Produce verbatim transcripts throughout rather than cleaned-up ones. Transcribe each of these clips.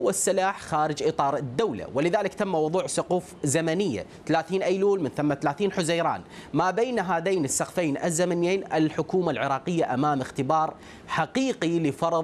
والسلاح خارج إطار الدولة، ولذلك تم وضوع سقوف زمنية ثلاثين أيلول من ثم ثلاثين حزيران. ما بين هذين السقفين الزمنيين الحكومة العراقية أمام اختبار حقيقي لفرض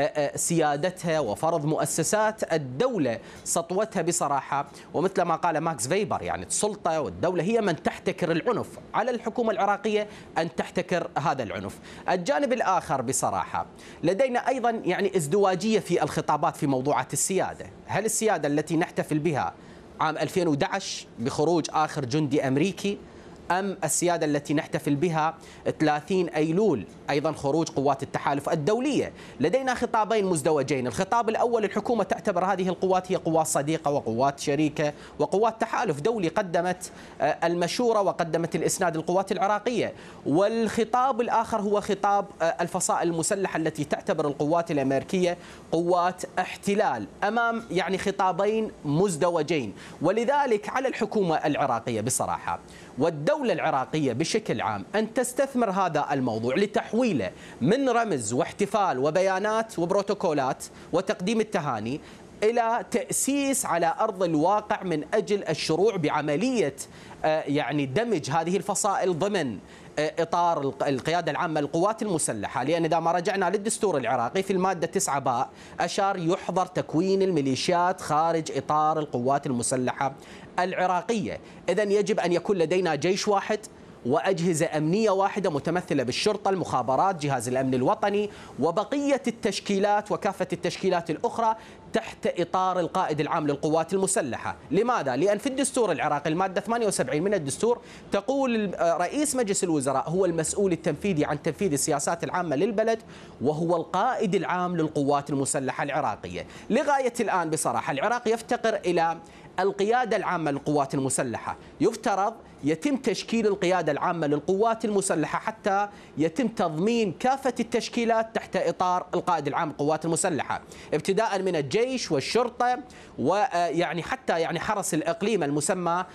سيادتها وفرض مؤسسات الدولة سطوتها بصراحة. ومثل ما قال ماكس فيبر، يعني السلطة والدولة هي من تحتكر العنف، على الحكومة العراقية أن تحتكر هذا العنف. الجانب الآخر بصراحة لدينا أيضا يعني ازدواجية في الخطابات في موضوعات السيادة. هل السيادة التي نحتفل بها عام ألفين وأحد عشر بخروج آخر جندي أمريكي، أم السيادة التي نحتفل بها ثلاثين أيلول أيضا خروج قوات التحالف الدولية؟ لدينا خطابين مزدوجين. الخطاب الأول، الحكومة تعتبر هذه القوات هي قوات صديقة وقوات شريكة وقوات تحالف دولي قدمت المشورة وقدمت الإسناد للقوات العراقية. والخطاب الآخر هو خطاب الفصائل المسلحة التي تعتبر القوات الأمريكية قوات احتلال، أمام يعني خطابين مزدوجين. ولذلك على الحكومة العراقية بصراحة والدولة العراقية بشكل عام أن تستثمر هذا الموضوع لتحويله من رمز واحتفال وبيانات وبروتوكولات وتقديم التهاني إلى تأسيس على أرض الواقع من أجل الشروع بعملية يعني دمج هذه الفصائل ضمن إطار القيادة العامة للقوات المسلحة. لأن إذا ما رجعنا للدستور العراقي في المادة تسعة باء أشار يحظر تكوين الميليشيات خارج إطار القوات المسلحة العراقية. إذن يجب أن يكون لدينا جيش واحد وأجهزة أمنية واحدة متمثلة بالشرطة، المخابرات، جهاز الأمن الوطني، وبقية التشكيلات وكافة التشكيلات الأخرى تحت إطار القائد العام للقوات المسلحة. لماذا؟ لأن في الدستور العراقي المادة ثمانية وسبعين من الدستور تقول رئيس مجلس الوزراء هو المسؤول التنفيذي عن تنفيذ السياسات العامة للبلد، وهو القائد العام للقوات المسلحة العراقية. لغاية الآن بصراحة العراق يفتقر إلى القيادة العامة للقوات المسلحة. يفترض يتم تشكيل القيادة العامة للقوات المسلحة حتى يتم تضمين كافة التشكيلات تحت إطار القائد العام للقوات المسلحة، ابتداء من الجيش والشرطة ويعني حتى يعني حرس الإقليم المسمى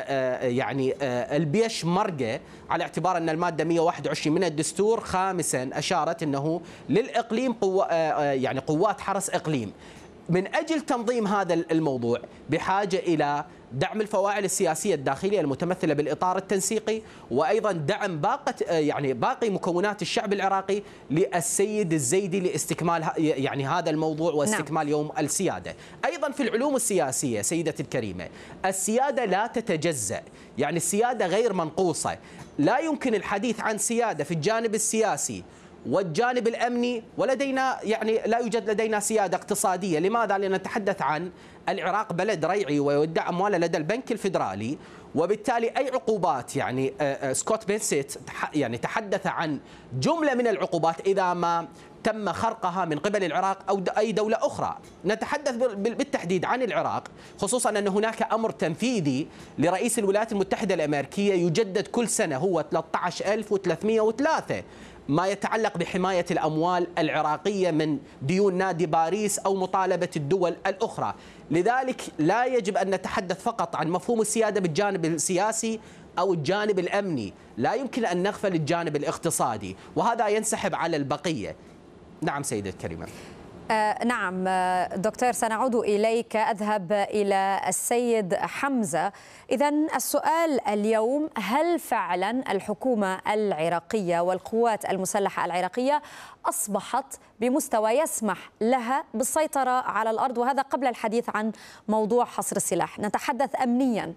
يعني البيش مرقة، على اعتبار أن المادة مئة وواحد وعشرين من الدستور خامسا أشارت أنه للإقليم قوة يعني قوات حرس إقليم. من أجل تنظيم هذا الموضوع بحاجة إلى دعم الفواعل السياسية الداخلية المتمثلة بالإطار التنسيقي، وأيضا دعم باقة يعني باقي مكونات الشعب العراقي للسيد الزيدي لاستكمال يعني هذا الموضوع واستكمال نعم. يوم السيادة. أيضا في العلوم السياسية سيدتي الكريمة، السيادة لا تتجزأ، يعني السيادة غير منقوصة. لا يمكن الحديث عن سيادة في الجانب السياسي والجانب الأمني ولدينا يعني لا يوجد لدينا سيادة اقتصادية. لماذا؟ لأن نتحدث عن العراق بلد ريعي ويودع أمواله لدى البنك الفيدرالي، وبالتالي أي عقوبات يعني سكوت بنسيت يعني تحدث عن جملة من العقوبات إذا ما تم خرقها من قبل العراق أو أي دولة أخرى. نتحدث بالتحديد عن العراق، خصوصا أن هناك أمر تنفيذي لرئيس الولايات المتحدة الأمريكية يجدد كل سنة، هو ثلاثة عشر ألف وثلاثمئة وثلاثة، ما يتعلق بحماية الأموال العراقية من ديون نادي باريس أو مطالبة الدول الأخرى. لذلك لا يجب أن نتحدث فقط عن مفهوم السيادة بالجانب السياسي أو الجانب الأمني، لا يمكن أن نغفل الجانب الاقتصادي، وهذا ينسحب على البقية. نعم سيدة الكريمة. آه نعم دكتور، سنعود إليك. أذهب إلى السيد حمزة. إذن السؤال اليوم، هل فعلا الحكومة العراقية والقوات المسلحة العراقية أصبحت بمستوى يسمح لها بالسيطرة على الأرض؟ وهذا قبل الحديث عن موضوع حصر السلاح، نتحدث أمنيا.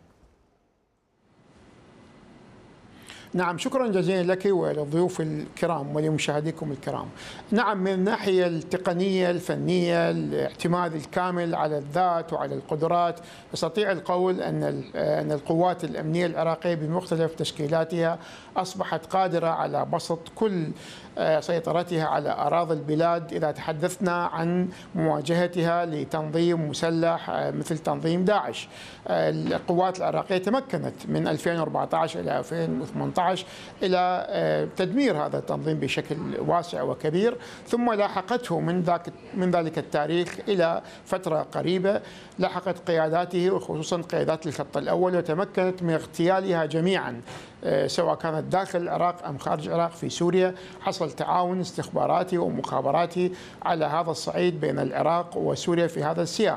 نعم، شكرا جزيلا لك وللضيوف الكرام ولمشاهديكم الكرام. نعم، من الناحية التقنية الفنية الاعتماد الكامل على الذات وعلى القدرات، استطيع القول أن أن القوات الأمنية العراقية بمختلف تشكيلاتها أصبحت قادرة على بسط كل سيطرتها على أراضي البلاد. إذا تحدثنا عن مواجهتها لتنظيم مسلح مثل تنظيم داعش، القوات العراقية تمكنت من ألفين وأربعة عشر إلى ألفين وثمانية عشر إلى تدمير هذا التنظيم بشكل واسع وكبير، ثم لاحقته من ذاك من ذلك التاريخ إلى فترة قريبة لاحقت قياداته وخصوصا قيادات الخط الأول، وتمكنت من اغتيالها جميعا سواء كانت داخل العراق أم خارج العراق. في سوريا حصل تعاون استخباراتي ومخابراتي على هذا الصعيد بين العراق وسوريا في هذا السياق.